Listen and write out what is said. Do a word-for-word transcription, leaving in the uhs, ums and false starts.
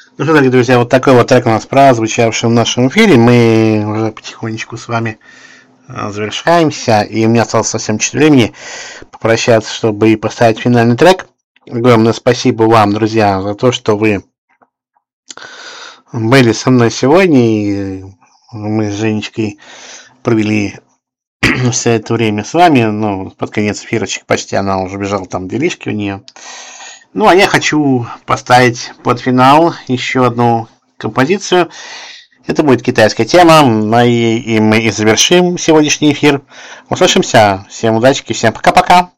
Ну что, дорогие друзья, вот такой вот трек у нас прозвучавший в нашем эфире. Мы уже потихонечку с вами завершаемся, и у меня осталось совсем чуть времени попрощаться, чтобы поставить финальный трек. Огромное спасибо вам, друзья, за то, что вы были со мной сегодня, и мы с Женечкой провели все это время с вами. Ну, под конец эфирочек почти она уже бежала, там делишки у нее. Ну, а я хочу поставить под финал еще одну композицию. Это будет китайская тема, и мы и завершим сегодняшний эфир. Услышимся. Всем удачи, всем пока-пока.